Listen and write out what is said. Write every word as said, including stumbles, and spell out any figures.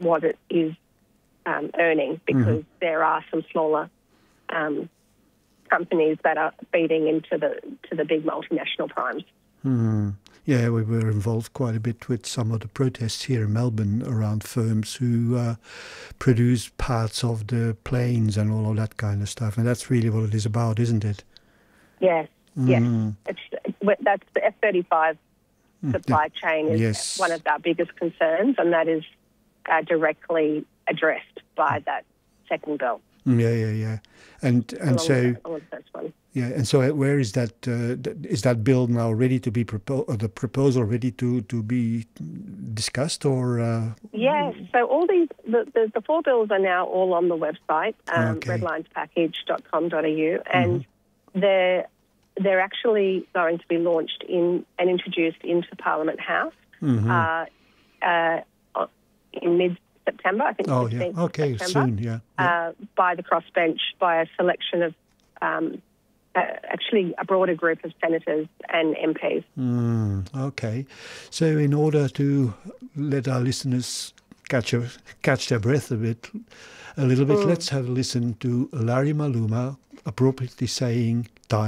what it is um, earning, because mm-hmm. there are some smaller um, companies that are feeding into the to the big multinational primes. Mm. Yeah, we were involved quite a bit with some of the protests here in Melbourne around firms who uh, produce parts of the planes and all of that kind of stuff. And that's really what it is about, isn't it? Yes, mm. yes. It's, it's, that's the F thirty-five supply mm. chain is yes. one of our biggest concerns, and that is uh, directly addressed by that second bill. Yeah, yeah, yeah. And and so yeah, and so where is that? Uh, is that bill now ready to be proposed? Or the proposal ready to, to be discussed, or? Uh... Yes. So all these the, the the four bills are now all on the website, um, okay. redlines package dot com dot a u, and mm-hmm. they're they're actually going to be launched in and introduced into Parliament House mm-hmm. uh, uh, in mid. September, I think. Oh, yeah. Okay, September, soon, yeah. yeah. Uh, by the crossbench, by a selection of um, uh, actually a broader group of senators and M Ps. Mm, okay. So in order to let our listeners catch a, catch their breath a bit, a little bit, mm. let's have a listen to Larry Maluma appropriately saying,